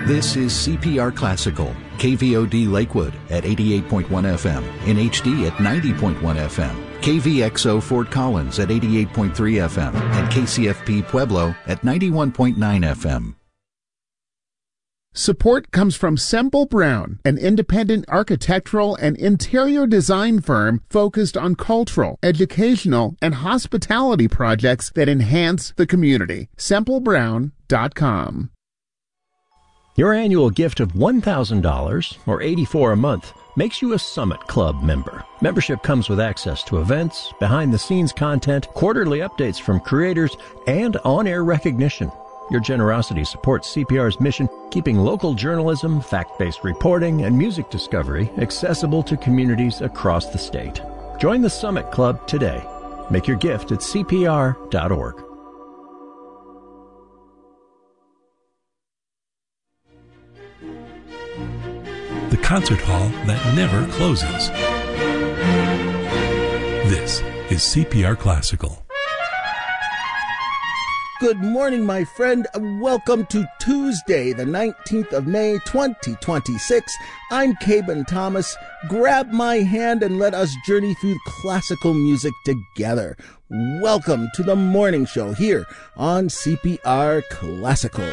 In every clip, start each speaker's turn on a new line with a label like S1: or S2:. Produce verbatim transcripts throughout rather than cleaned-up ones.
S1: This is C P R Classical, K V O D Lakewood at eighty-eight point one F M, in H D at ninety point one F M, K V X O Fort Collins at eighty-eight point three F M, and K C F P Pueblo at ninety-one point nine F M.
S2: Support comes from Semple Brown, an independent architectural and interior design firm focused on cultural, educational, and hospitality projects that enhance the community. semple brown dot com.
S3: Your annual gift of one thousand dollars, or eighty-four dollars a month, makes you a Summit Club member. Membership comes with access to events, behind-the-scenes content, quarterly updates from creators, and on-air recognition. Your generosity supports C P R's mission, keeping local journalism, fact-based reporting, and music discovery accessible to communities across the state. Join the Summit Club today. Make your gift at C P R dot org.
S4: The concert hall that never closes. This is C P R Classical.
S5: Good morning, my friend. Welcome to Tuesday, the nineteenth of May, twenty twenty-six. I'm Caben Thomas. Grab my hand and let us journey through classical music together. Welcome to the morning show here on C P R Classical.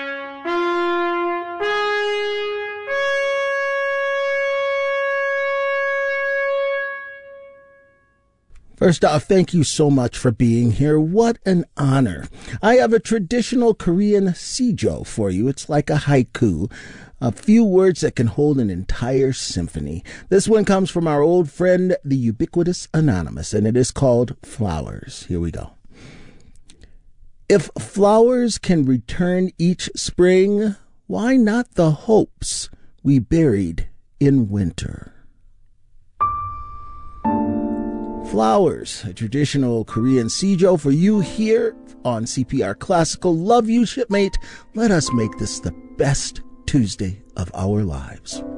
S5: First off, thank you so much for being here. What an honor. I have a traditional Korean sijo for you. It's like a haiku, a few words that can hold an entire symphony. This one comes from our old friend, the ubiquitous Anonymous, and it is called Flowers. Here we go. If flowers can return each spring, why not the hopes we buried in winter? Flowers, a traditional Korean sijo for you here on C P R Classical. Love you, shipmate. Let us make this the best Tuesday of our lives.